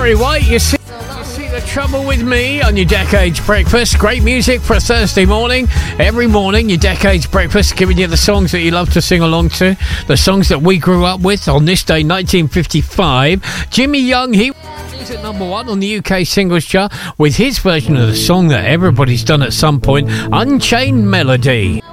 Barry White, you see the trouble with me on your Decades Breakfast. Great music for a Thursday morning. Every morning, your Decades Breakfast, giving you the songs that you love to sing along to, the songs that we grew up with on this day, 1955. Jimmy Young, he was at number 1 on the UK singles chart with his version of the song that everybody's done at some point, Unchained Melody.